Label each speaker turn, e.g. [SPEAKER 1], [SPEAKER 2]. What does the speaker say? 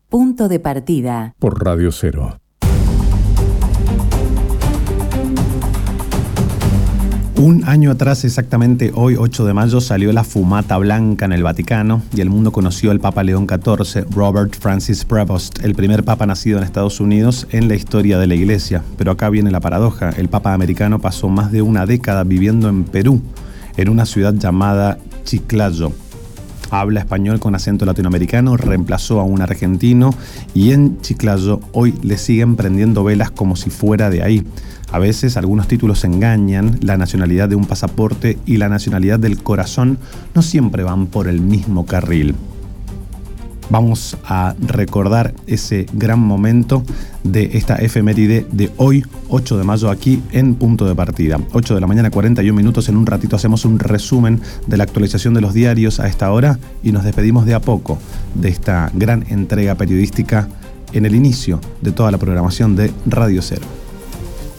[SPEAKER 1] Punto de partida.
[SPEAKER 2] Por Radio Cero.
[SPEAKER 3] Un año atrás, exactamente hoy, 8 de mayo, salió la fumata blanca en el Vaticano y el mundo conoció al Papa León XIV, Robert Francis Prevost, el primer papa nacido en Estados Unidos en la historia de la Iglesia. Pero acá viene la paradoja: el papa americano pasó más de una década viviendo en Perú, en una ciudad llamada Chiclayo. Habla español con acento latinoamericano, reemplazó a un argentino y en Chiclayo hoy le siguen prendiendo velas como si fuera de ahí. A veces algunos títulos engañan, la nacionalidad de un pasaporte y la nacionalidad del corazón no siempre van por el mismo carril. Vamos a recordar ese gran momento de esta efeméride de hoy, 8 de mayo, aquí en Punto de Partida. 8 de la mañana, 41 minutos. En un ratito hacemos un resumen de la actualización de los diarios a esta hora y nos despedimos de a poco de esta gran entrega periodística en el inicio de toda la programación de Radio Cero.